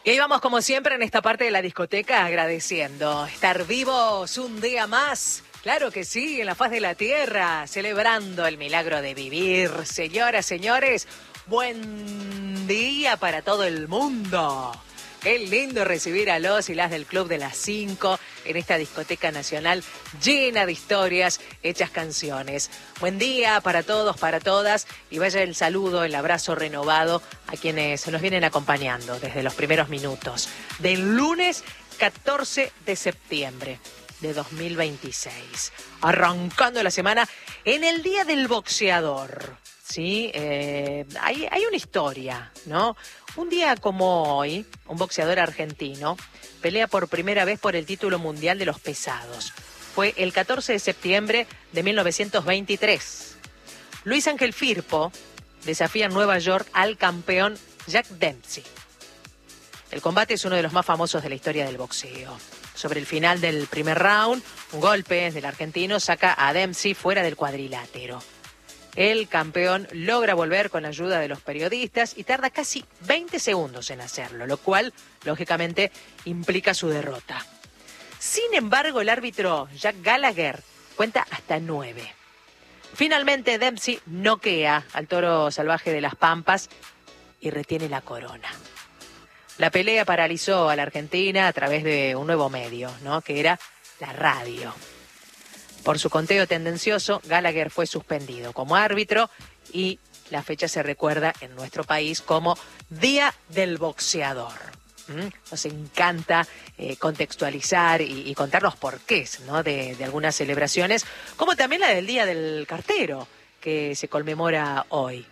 Y ahí vamos como siempre en esta parte de la discoteca agradeciendo estar vivos un día más. Claro que sí, en la faz de la tierra, celebrando el milagro de vivir. Señoras, señores, buen día para todo el mundo. Qué lindo recibir a los y las del Club de las 5 en esta discoteca nacional llena de historias, hechas canciones. Buen día para todos, para todas, y vaya el saludo, el abrazo renovado a quienes nos vienen acompañando desde los primeros minutos del lunes 14 de septiembre de 2026. Arrancando la semana en el Día del Boxeador. Sí, hay una historia, ¿no? Un día como hoy, un boxeador argentino pelea por primera vez por el título mundial de los pesados. Fue el 14 de septiembre de 1923. Luis Ángel Firpo desafía en Nueva York al campeón Jack Dempsey. El combate es uno de los más famosos de la historia del boxeo. Sobre el final del primer round, un golpe del argentino saca a Dempsey fuera del cuadrilátero. El campeón logra volver con la ayuda de los periodistas y tarda casi 20 segundos en hacerlo, lo cual, lógicamente, implica su derrota. Sin embargo, el árbitro Jack Gallagher cuenta hasta 9. Finalmente, Dempsey noquea al toro salvaje de las Pampas y retiene la corona. La pelea paralizó a la Argentina a través de un nuevo medio, ¿no?, que era la radio. Por su conteo tendencioso, Gallagher fue suspendido como árbitro y la fecha se recuerda en nuestro país como Día del Boxeador. Nos encanta contextualizar y contar los porqués, ¿no?, de algunas celebraciones, como también la del Día del Cartero, que se conmemora hoy.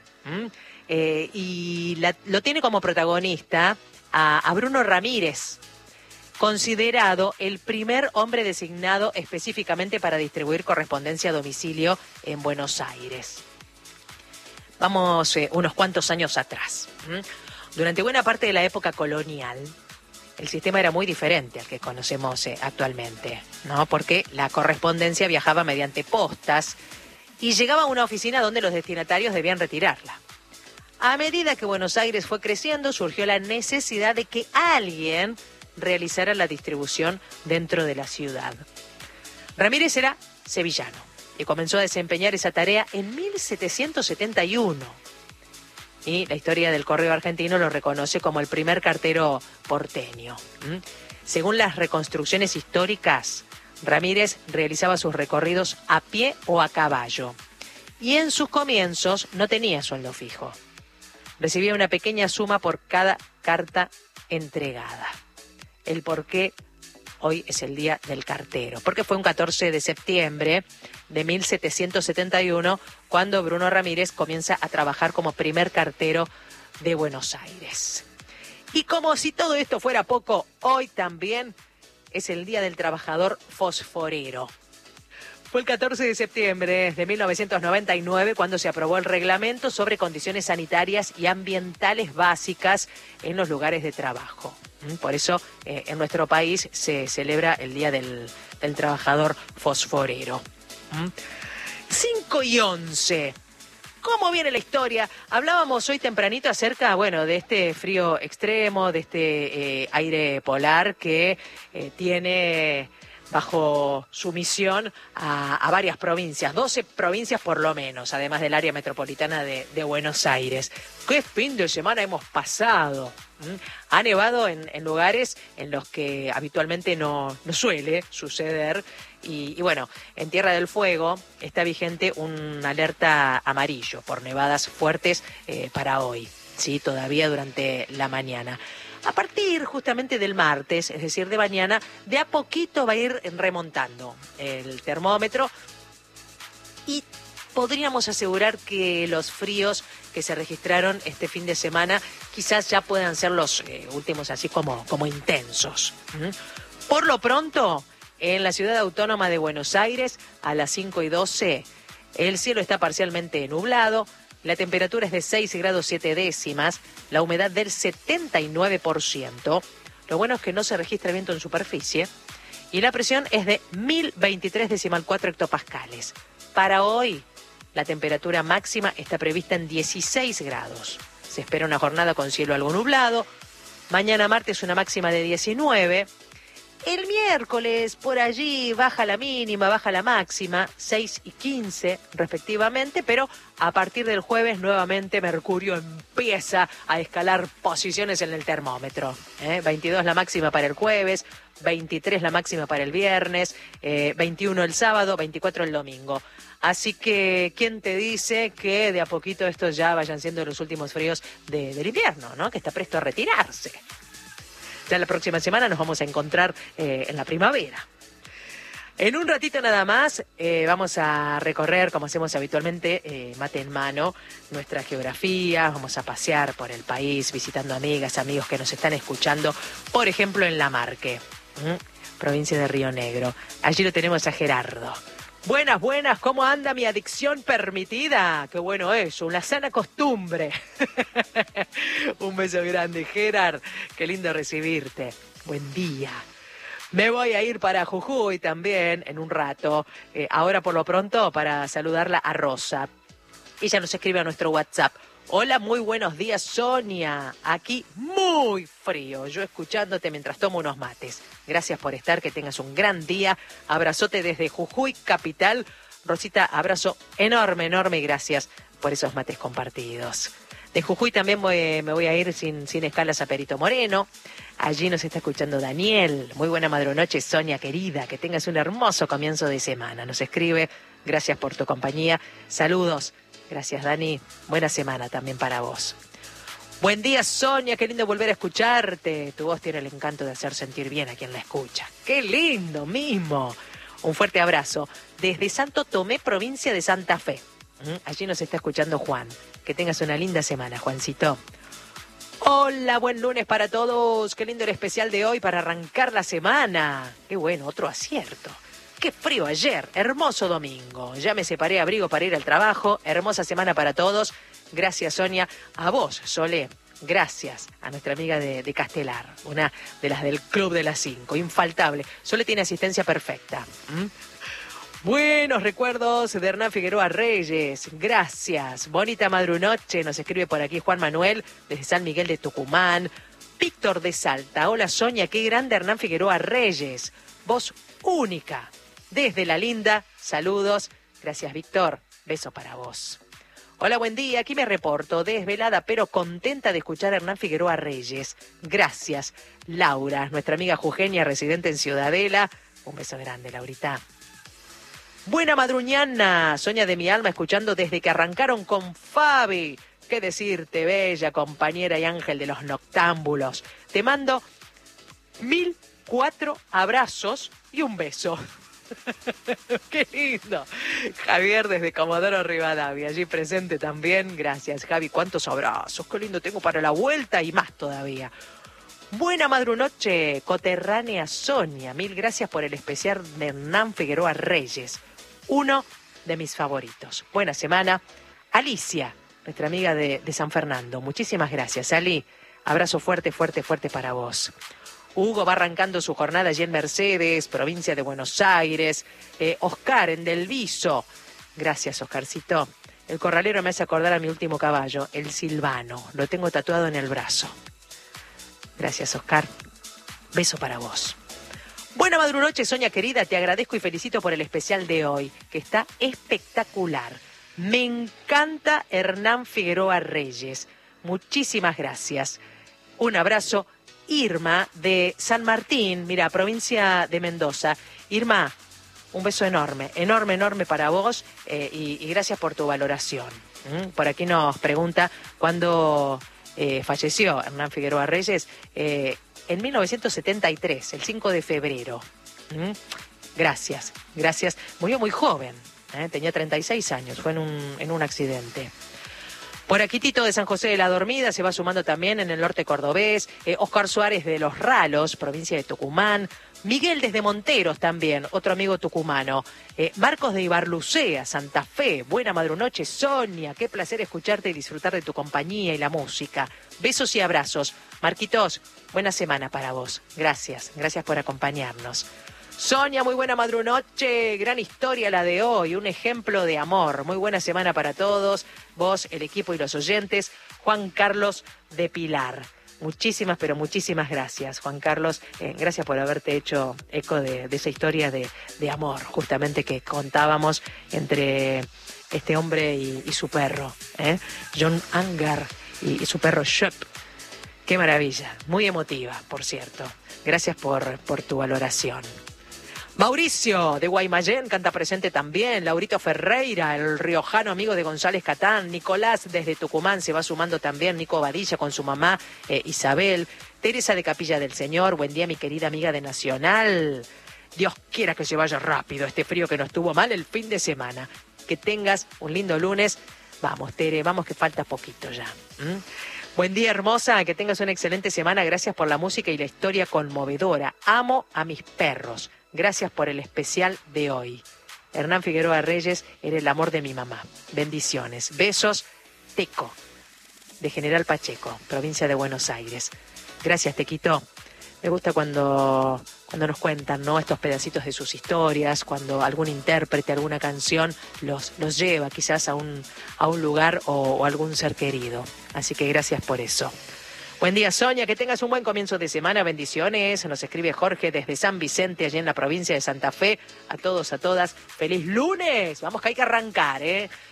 Lo tiene como protagonista a Bruno Ramírez, considerado el primer hombre designado específicamente para distribuir correspondencia a domicilio en Buenos Aires. Vamos unos cuantos años atrás. Durante buena parte de la época colonial, el sistema era muy diferente al que conocemos actualmente, ¿no? Porque la correspondencia viajaba mediante postas y llegaba a una oficina donde los destinatarios debían retirarla. A medida que Buenos Aires fue creciendo, surgió la necesidad de que alguien realizara la distribución dentro de la ciudad. Ramírez era sevillano y comenzó a desempeñar esa tarea en 1771. Y la historia del correo argentino lo reconoce como el primer cartero porteño. Según las reconstrucciones históricas, Ramírez realizaba sus recorridos a pie o a caballo. Y en sus comienzos no tenía sueldo fijo. Recibía una pequeña suma por cada carta entregada. El por qué hoy es el Día del Cartero. Porque fue un 14 de septiembre de 1771 cuando Bruno Ramírez comienza a trabajar como primer cartero de Buenos Aires. Y como si todo esto fuera poco, hoy también es el Día del Trabajador Fosforero. Fue el 14 de septiembre de 1999 cuando se aprobó el reglamento sobre condiciones sanitarias y ambientales básicas en los lugares de trabajo. Por eso en nuestro país se celebra el Día del Trabajador Fosforero. 5:11. ¿Cómo viene la historia? Hablábamos hoy tempranito acerca, de este frío extremo, de este aire polar que tiene bajo su misión a varias provincias, 12 provincias por lo menos, además del área metropolitana de Buenos Aires. ¿Qué fin de semana hemos pasado? Ha nevado en lugares en los que habitualmente no suele suceder. Y en Tierra del Fuego está vigente un alerta amarillo por nevadas fuertes para hoy, ¿sí? Todavía durante la mañana. A partir justamente del martes, es decir, de mañana, de a poquito va a ir remontando el termómetro y podríamos asegurar que los fríos que se registraron este fin de semana quizás ya puedan ser los últimos así como intensos. Por lo pronto, en la ciudad autónoma de Buenos Aires, a las 5:12, el cielo está parcialmente nublado. La temperatura es de 6 grados 7 décimas, la humedad del 79%. Lo bueno es que no se registra viento en superficie. Y la presión es de 1023,4 hectopascales. Para hoy, la temperatura máxima está prevista en 16 grados. Se espera una jornada con cielo algo nublado, Mañana martes una máxima de 19. El miércoles por allí baja la mínima, baja la máxima, 6 y 15 respectivamente, pero a partir del jueves nuevamente Mercurio empieza a escalar posiciones en el termómetro. 22 la máxima para el jueves, 23 la máxima para el viernes, 21 el sábado, 24 el domingo. Así que, ¿quién te dice que de a poquito estos ya vayan siendo los últimos fríos del invierno, ¿no? Que está presto a retirarse. Ya la próxima semana nos vamos a encontrar en la primavera. En un ratito nada más vamos a recorrer, como hacemos habitualmente, mate en mano, nuestra geografía. Vamos a pasear por el país visitando amigas, amigos que nos están escuchando, por ejemplo en La Marque, provincia de Río Negro. Allí lo tenemos a Gerardo. Buenas, buenas, ¿cómo anda mi adicción permitida? Qué bueno eso, una sana costumbre. Un beso grande, Gerard, qué lindo recibirte. Buen día. Me voy a ir para Jujuy también en un rato. Ahora por lo pronto para saludarla a Rosa. Ella nos escribe a nuestro WhatsApp. Hola, muy buenos días, Sonia. Aquí muy frío. Yo escuchándote mientras tomo unos mates. Gracias por estar, que tengas un gran día. Abrazote desde Jujuy, capital. Rosita, abrazo enorme, enorme y gracias por esos mates compartidos. De Jujuy también me voy a ir sin escalas a Perito Moreno. Allí nos está escuchando Daniel. Muy buena madrunoche, Sonia querida. Que tengas un hermoso comienzo de semana. Nos escribe, gracias por tu compañía. Saludos. Gracias, Dani. Buena semana también para vos. Buen día, Sonia. Qué lindo volver a escucharte. Tu voz tiene el encanto de hacer sentir bien a quien la escucha. Qué lindo mismo. Un fuerte abrazo. Desde Santo Tomé, provincia de Santa Fe. Allí nos está escuchando Juan. Que tengas una linda semana, Juancito. Hola, buen lunes para todos. Qué lindo el especial de hoy para arrancar la semana. Qué bueno, otro acierto. Qué frío ayer, hermoso domingo. Ya me separé abrigo para ir al trabajo. Hermosa semana para todos. Gracias, Sonia. A vos, Solé. Gracias a nuestra amiga de Castelar, una de las del Club de las 5. Infaltable. Solé tiene asistencia perfecta. Buenos recuerdos de Hernán Figueroa Reyes. Gracias. Bonita madrunoche. Nos escribe por aquí Juan Manuel desde San Miguel de Tucumán. Víctor de Salta. Hola, Sonia. Qué grande Hernán Figueroa Reyes. Voz única. Desde La Linda, saludos. Gracias, Víctor. Beso para vos. Hola, buen día. Aquí me reporto, desvelada pero contenta de escuchar a Hernán Figueroa Reyes. Gracias, Laura, nuestra amiga jujeña residente en Ciudadela. Un beso grande, Laurita. Buena madruñana, Sonia de mi alma, escuchando desde que arrancaron con Fabi. ¿Qué decirte, bella compañera y ángel de los noctámbulos? Te mando 1004 abrazos y un beso. ¡Qué lindo! Javier desde Comodoro Rivadavia, allí presente también. Gracias, Javi. ¿Cuántos abrazos? ¡Qué lindo tengo para la vuelta y más todavía! Buena madrunoche, coterránea Sonia. Mil gracias por el especial de Hernán Figueroa Reyes. Uno de mis favoritos. Buena semana. Alicia, nuestra amiga de San Fernando. Muchísimas gracias, Ali. Abrazo fuerte, fuerte, fuerte para vos. Hugo va arrancando su jornada allí en Mercedes, provincia de Buenos Aires. Oscar en Del Viso. Gracias, Oscarcito. El corralero me hace acordar a mi último caballo, el Silvano. Lo tengo tatuado en el brazo. Gracias, Oscar. Beso para vos. Buena madrunoche, Sonia querida. Te agradezco y felicito por el especial de hoy, que está espectacular. Me encanta Hernán Figueroa Reyes. Muchísimas gracias. Un abrazo. Irma de San Martín, mira, provincia de Mendoza. Irma, un beso enorme, enorme, enorme para vos y gracias por tu valoración. Por aquí nos pregunta cuándo falleció Hernán Figueroa Reyes. En 1973, el 5 de febrero. Gracias, gracias. Murió muy joven, tenía 36 años, fue en un accidente. Por aquí Tito de San José de la Dormida se va sumando también en el norte cordobés. Oscar Suárez de Los Ralos, provincia de Tucumán. Miguel desde Monteros también, otro amigo tucumano. Marcos de Ibarlucea, Santa Fe. Buena madrunoche, Sonia. Qué placer escucharte y disfrutar de tu compañía y la música. Besos y abrazos. Marquitos, buena semana para vos. Gracias, gracias por acompañarnos. Sonia, muy buena madrunoche, gran historia la de hoy, un ejemplo de amor. Muy buena semana para todos, vos, el equipo y los oyentes. Juan Carlos de Pilar. Muchísimas, pero muchísimas gracias, Juan Carlos. Gracias por haberte hecho eco de esa historia de amor, justamente que contábamos entre este hombre y su perro, John Angar y su perro Shep. Qué maravilla, muy emotiva, por cierto. Gracias por tu valoración. Mauricio de Guaymallén canta presente también. Laurito Ferreira, el riojano amigo de González Catán. Nicolás desde Tucumán se va sumando también. Nico Badilla con su mamá Isabel. Teresa de Capilla del Señor. Buen día, mi querida amiga de Nacional. Dios quiera que se vaya rápido este frío que nos tuvo mal el fin de semana. Que tengas un lindo lunes. Vamos, Tere, vamos que falta poquito ya. Buen día, hermosa, que tengas una excelente semana. Gracias por la música y la historia conmovedora. Amo a mis perros. Gracias por el especial de hoy. Hernán Figueroa Reyes, eres el amor de mi mamá. Bendiciones. Besos, Teco, de General Pacheco, provincia de Buenos Aires. Gracias, Tequito. Me gusta cuando nos cuentan, ¿no?, estos pedacitos de sus historias, cuando algún intérprete, alguna canción los lleva quizás a un lugar o algún ser querido. Así que gracias por eso. Buen día, Sonia, que tengas un buen comienzo de semana, bendiciones. Nos escribe Jorge desde San Vicente, allí en la provincia de Santa Fe. A todos, a todas, feliz lunes. Vamos que hay que arrancar,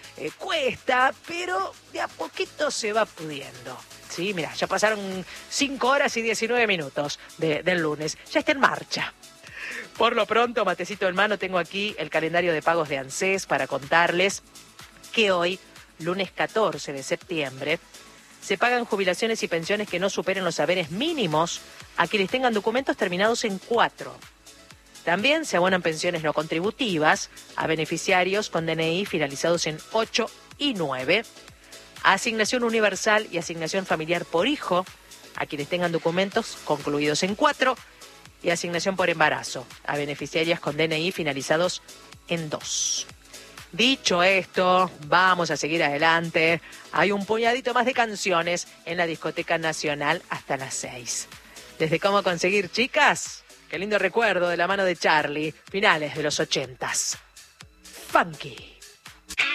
cuesta, pero de a poquito se va pudiendo. Sí, mira, ya pasaron 5 horas y 19 minutos del lunes. Ya está en marcha. Por lo pronto, matecito en mano, tengo aquí el calendario de pagos de ANSES para contarles que hoy, lunes 14 de septiembre, se pagan jubilaciones y pensiones que no superen los haberes mínimos a quienes tengan documentos terminados en 4. También se abonan pensiones no contributivas a beneficiarios con DNI finalizados en 8 y 9. Asignación universal y asignación familiar por hijo a quienes tengan documentos concluidos en 4. Y asignación por embarazo a beneficiarias con DNI finalizados en 2. Dicho esto, vamos a seguir adelante. Hay un puñadito más de canciones en la Discoteca Nacional hasta las 6. Desde cómo conseguir chicas, qué lindo recuerdo de la mano de Charlie, finales de los 80s. Funky.